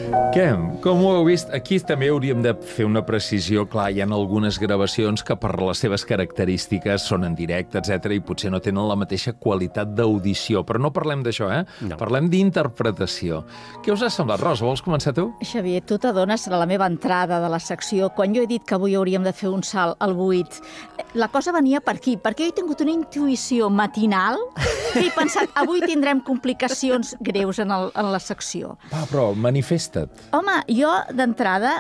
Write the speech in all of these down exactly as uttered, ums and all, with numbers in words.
Què? Com ho heu vist? Aquí també hauríem de fer una precisió. Clar, hi ha algunes gravacions que per les seves característiques són en directe, etcètera, i potser no tenen la mateixa qualitat d'audició. Però no parlem d'això, eh? No. Parlem d'interpretació. Què us ha semblat? Rosa, vols començar tu? Xavier, tu t'adones a la meva entrada de la secció, quan jo he dit que avui hauríem de fer un salt al buit, la cosa venia per aquí, perquè jo he tingut una intuïció matinal que he pensat, avui tindrem complicacions greus en, el, en la secció. Va, però manifesta't. Home, jo d'entrada,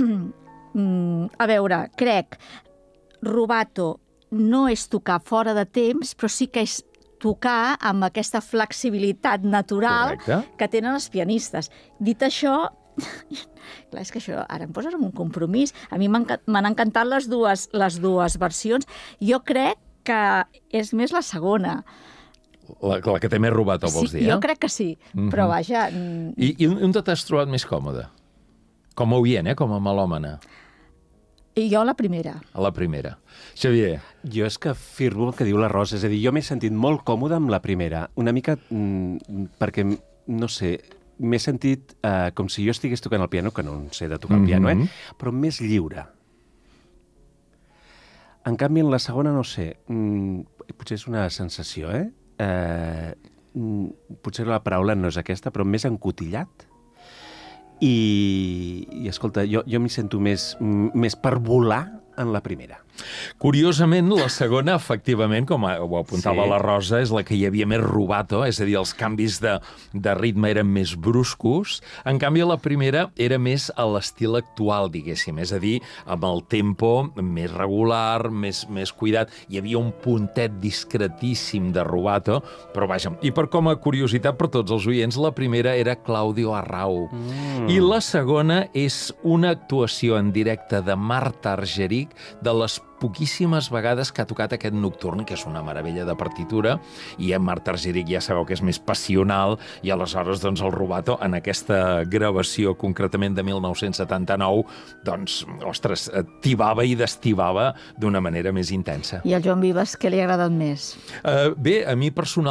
a veure, crec, rubato no és tocar fora de temps, però sí que és tocar amb aquesta flexibilitat natural Correcte. Que tenen els pianistes. Dit això, clar, és que això ara em poses en un compromís. A mi m'han encantat les dues, les dues versions. Jo crec que és més la segona. La, la que té més rubato, vols Sí, dir, eh? jo crec que sí, Mhm. però vaja... I, i on t'has trobat més còmode? Com a oient, eh? Com a melòmana. I jo la primera. A la primera. Xavier. Jo és que firmo el que diu la Rosa, és a dir, jo m'he sentit molt còmode amb la primera, una mica mm, perquè, no sé, m'he sentit eh, com si jo estigués tocant el piano, que no en sé de tocar el piano, Mhm. eh? Però més lliure. En canvi, en la segona, no sé, mm, potser és una sensació, eh? eh mm, potser la paraula no és aquesta, però més encotillat. I, i escolta, jo, jo m'hi sento més, més per volar en la primera. Curiosament, la segona, efectivament, com ho apuntava Sí. la Rosa, és la que hi havia més rubato, és a dir, els canvis de, de ritme eren més bruscos. En canvi, la primera era més a l'estil actual, diguéssim, és a dir, amb el tempo més regular, més, més cuidat. Hi havia un puntet discretíssim de rubato, però vaja, i per com a curiositat per tots els oients, la primera era Claudio Arrau. Mm. I la segona és una actuació en directe de Marta Argerich, de les poquíssimes vegades que ha tocat aquest nocturn, que és una meravella de partitura, i en Marta Argerich ja sabeu que és més passional, i aleshores doncs, el rubato en aquesta gravació, concretament de mil nou-cents setanta-nou, doncs, ostres, tibava i destibava d'una manera més intensa. I al Joan Vives, què li ha agradat més? Uh, bé, a mi personalment